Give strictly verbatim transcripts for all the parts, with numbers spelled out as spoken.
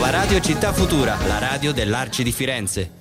Nuova Radio Città Futura, la radio dell'Arci di Firenze.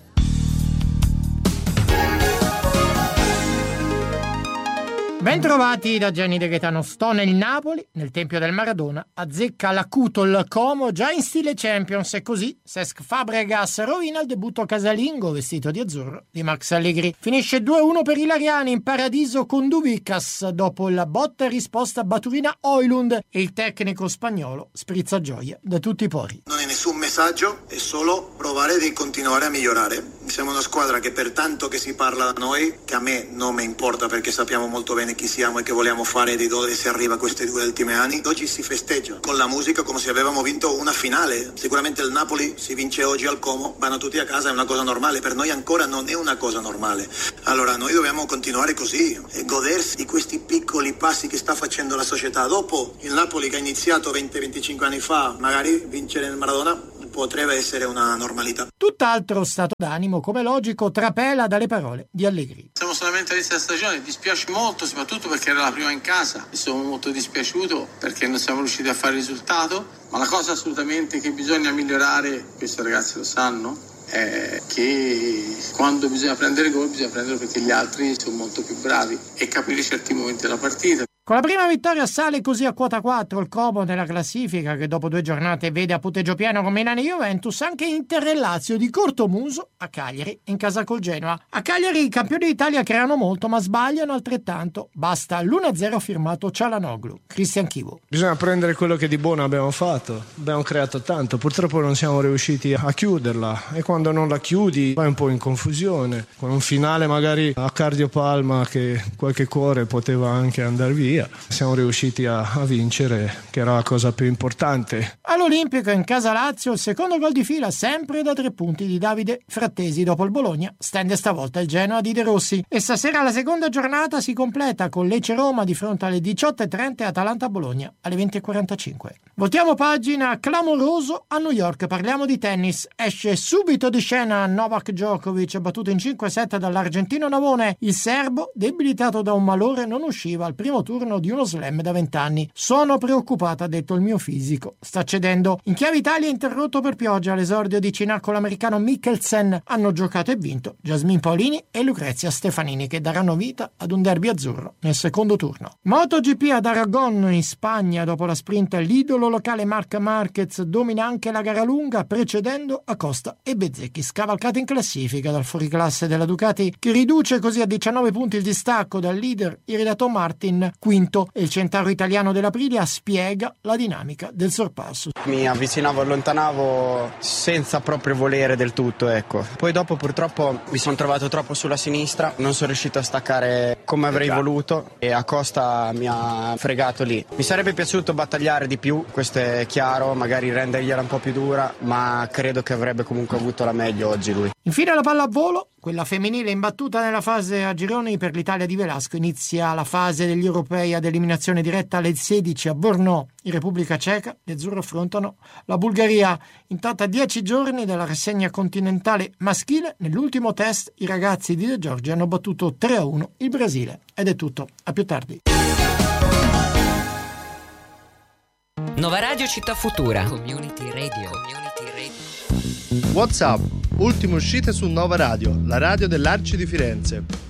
Bentrovati da Gianni De Gaetano. Sto nel Napoli, nel Tempio del Maradona, azzecca l'acuto il Como già in stile Champions e così Cesc Fabregas rovina il debutto casalingo vestito di azzurro di Max Allegri. Finisce due a uno per i Lariani in paradiso con Dubicas dopo la botta e risposta batturina Højlund e il tecnico spagnolo sprizza gioia da tutti i pori. Non è nessun messaggio, è solo provare di continuare a migliorare. Siamo una squadra che per tanto che si parla da noi, che a me non mi importa perché sappiamo molto bene chi siamo e che vogliamo fare e di dove si arriva a questi due ultimi anni, oggi si festeggia con la musica come se avevamo vinto una finale. Sicuramente il Napoli si vince oggi al Como, vanno tutti a casa, è una cosa normale. Per noi ancora non è una cosa normale. Allora noi dobbiamo continuare così e godersi di questi piccoli passi che sta facendo la società. Dopo il Napoli che ha iniziato venti venticinque anni fa, magari vincere nel Maradona potrebbe essere una normalità. Tutt'altro stato d'animo, come logico, trapela dalle parole di Allegri. Siamo solamente all'inizio della stagione, dispiace molto, soprattutto perché era la prima in casa. Mi sono molto dispiaciuto perché non siamo riusciti a fare il risultato, ma la cosa assolutamente che bisogna migliorare, questi ragazzi lo sanno, è che quando bisogna prendere gol bisogna prenderlo perché gli altri sono molto più bravi e capire certi momenti della partita. Con la prima vittoria sale così a quota quattro il Como nella classifica, che dopo due giornate vede a punteggio pieno con Milan e Juventus anche Inter e Lazio di cortomuso a Cagliari in casa col Genoa. A Cagliari i campioni d'Italia creano molto ma sbagliano altrettanto. Basta l'uno a zero firmato Çalhanoğlu. Cristian Chivu. Bisogna prendere quello che di buono abbiamo fatto. Abbiamo creato tanto, purtroppo non siamo riusciti a chiuderla e quando non la chiudi vai un po' in confusione. Con un finale magari a cardiopalma che qualche cuore poteva anche andare via. Siamo riusciti a, a vincere, che era la cosa più importante. All'Olimpico in casa Lazio il secondo gol di fila sempre da tre punti di Davide Frattesi. Dopo il Bologna stende stavolta il Genoa di De Rossi e stasera la seconda giornata si completa con Lecce Roma di fronte alle diciotto e trenta e Atalanta Bologna alle venti e quarantacinque. Voltiamo pagina, clamoroso a New York, parliamo di tennis. Esce subito di scena Novak Djokovic, battuto in cinque set dall'argentino Navone. Il serbo, debilitato da un malore, non usciva al primo turno di uno slam da vent'anni. Sono preoccupata, ha detto, il mio fisico sta cedendo. In chiave Italia interrotto per pioggia l'esordio di Cina con l'americano Mikkelsen. Hanno giocato e vinto Jasmine Paolini e Lucrezia Stefanini, che daranno vita ad un derby azzurro nel secondo turno. MotoGP ad Aragon in Spagna, dopo la sprint l'idolo locale Marc Marquez domina anche la gara lunga precedendo Acosta e Bezzecchi, scavalcati in classifica dal fuoriclasse della Ducati, che riduce così a diciannove punti il distacco dal leader iridato Martin, quinto, e il centauro italiano dell'Aprilia spiega la dinamica del sorpasso. Mi avvicinavo, allontanavo senza proprio volere del tutto, ecco. Poi dopo purtroppo mi sono trovato troppo sulla sinistra, non sono riuscito a staccare come avrei voluto e Acosta mi ha fregato lì. Mi sarebbe piaciuto battagliare di più, questo è chiaro, magari rendergliela un po' più dura, ma credo che avrebbe comunque avuto la meglio oggi lui. Infine la pallavolo, quella femminile imbattuta nella fase a gironi per l'Italia di Velasco. Inizia la fase degli europei ad eliminazione diretta alle sedici a Brno, in Repubblica Ceca. Gli azzurri affrontano la Bulgaria. Intanto a dieci giorni dalla rassegna continentale maschile, nell'ultimo test i ragazzi di De Giorgi hanno battuto tre a uno il Brasile. Ed è tutto, a più tardi. Nova Radio Città Futura. Community Radio. Community Radio. WhatsApp, ultime uscite su Nova Radio, la radio dell'Arci di Firenze.